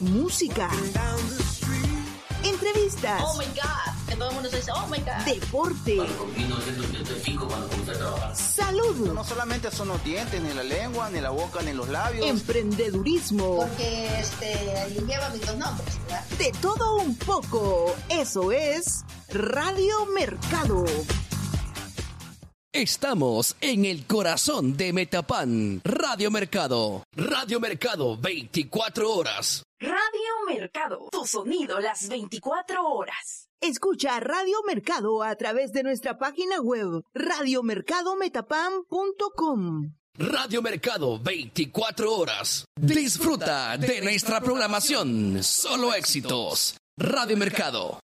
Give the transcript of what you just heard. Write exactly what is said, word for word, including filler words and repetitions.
música, entrevistas, oh my God, que todo el mundo se dice, oh my God, deporte, mil novecientos ochenta y cinco cuando comencé a trabajar. salud, no solamente son los dientes, ni la lengua, ni la boca, ni los labios, emprendedurismo, porque este, ahí lleva mis dos nombres, ¿verdad? de todo un poco. Eso es Radio Mercado. Estamos en el corazón de Metapan. Radio Mercado. Radio Mercado, veinticuatro horas. Radio Mercado, tu sonido las veinticuatro horas. Escucha Radio Mercado a través de nuestra página web radio mercado metapan punto com. Radio Mercado, veinticuatro horas. Disfruta de nuestra programación. Solo éxitos. Radio Mercado.